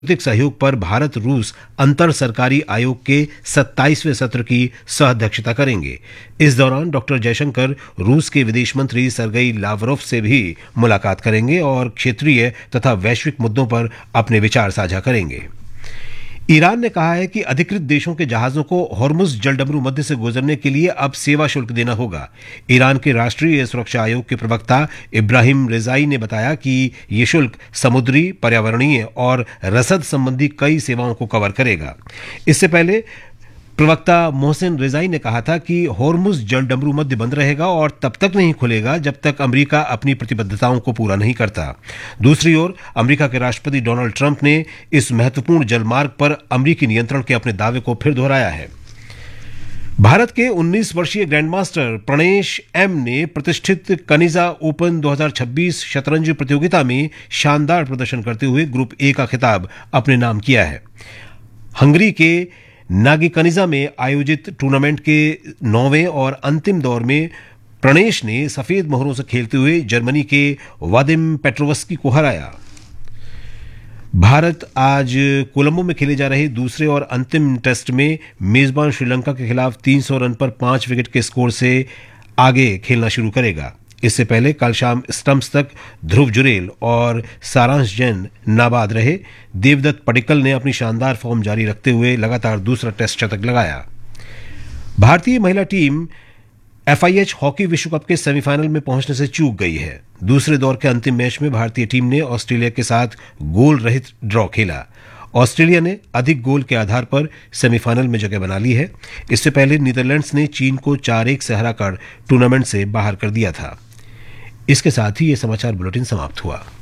सांस्कृतिक सहयोग पर भारत रूस अंतर सरकारी आयोग के 27वें सत्र की सह-अध्यक्षता करेंगे। इस दौरान डॉक्टर जयशंकर रूस के विदेश मंत्री सर्गेई लावरोव से भी मुलाकात करेंगे और क्षेत्रीय तथा वैश्विक मुद्दों पर अपने विचार साझा करेंगे। ईरान ने कहा है कि अधिकृत देशों के जहाजों को हॉर्मुज जलडमरू मध्य से गुजरने के लिए अब सेवा शुल्क देना होगा। ईरान के राष्ट्रीय सुरक्षा आयोग के प्रवक्ता इब्राहिम रेजाई ने बताया कि ये शुल्क समुद्री, पर्यावरणीय और रसद संबंधी कई सेवाओं को कवर करेगा। इससे पहले प्रवक्ता मोहसिन रेजाई ने कहा था कि हॉर्मुज जलडमरू मध्य बंद रहेगा और तब तक नहीं खुलेगा जब तक अमेरिका अपनी प्रतिबद्धताओं को पूरा नहीं करता। दूसरी ओर अमेरिका के राष्ट्रपति डोनाल्ड ट्रंप ने इस महत्वपूर्ण जलमार्ग पर अमेरिकी नियंत्रण के अपने दावे को फिर दोहराया है। भारत के 19 वर्षीय ग्रैंडमास्टर प्रणेश एम ने प्रतिष्ठित कनिजा ओपन 2026 शतरंज प्रतियोगिता में शानदार प्रदर्शन करते हुए ग्रुप ए का खिताब अपने नाम किया है। हंगरी के नागिकनिजा में आयोजित टूर्नामेंट के 9वें और अंतिम दौर में प्रणेश ने सफेद मोहरों से खेलते हुए जर्मनी के वादिम पेट्रोवस्की को हराया। भारत आज कोलंबो में खेले जा रहे दूसरे और अंतिम टेस्ट में मेजबान श्रीलंका के खिलाफ 300 रन पर 5 विकेट के स्कोर से आगे खेलना शुरू करेगा। इससे पहले कल शाम स्टंप्स तक ध्रुव जुरेल और सारांश जैन नाबाद रहे। देवदत्त पडिक्कल ने अपनी शानदार फॉर्म जारी रखते हुए लगातार दूसरा टेस्ट शतक लगाया। भारतीय महिला टीम FIH हॉकी विश्व कप के सेमीफाइनल में पहुंचने से चूक गई है। दूसरे दौर के अंतिम मैच में भारतीय टीम ने ऑस्ट्रेलिया के साथ गोल रहित ड्रॉ खेला। ऑस्ट्रेलिया ने अधिक गोल के आधार पर सेमीफाइनल में जगह बना ली है। इससे पहले नीदरलैंड्स ने चीन को 4-1 से हराकर टूर्नामेंट से बाहर कर दिया था। इसके साथ ही ये समाचार बुलेटिन समाप्त हुआ।